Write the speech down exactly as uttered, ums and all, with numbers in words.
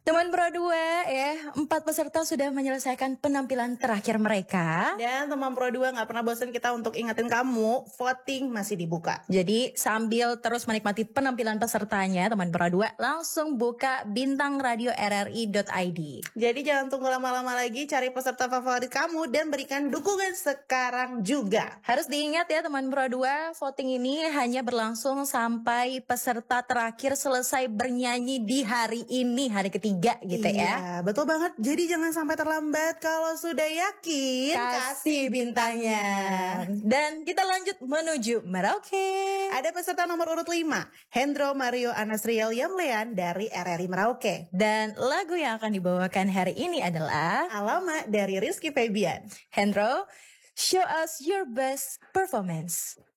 Teman Pro dua ya, empat peserta sudah menyelesaikan penampilan terakhir mereka. Dan teman Pro dua nggak pernah bosan kita untuk ingetin kamu, voting masih dibuka. Jadi sambil terus menikmati penampilan pesertanya, teman Pro dua langsung buka bintang radio r r i dot i d. Jadi jangan tunggu lama-lama lagi, cari peserta favorit kamu dan berikan dukungan sekarang juga. Harus diingat ya teman Pro dua, voting ini hanya berlangsung sampai peserta terakhir selesai bernyanyi di hari ini, hari ketiga gitu ya. Iya, betul banget. Jadi jangan sampai terlambat. Kalau sudah yakin, kasih bintangnya. Dan kita lanjut menuju Merauke. Ada peserta nomor urut lima, Hendro Mario Anasriel Yamlean dari R R I Merauke. Dan lagu yang akan dibawakan hari ini adalah Alamak dari Rizky Febian. Hendro, show us your best performance.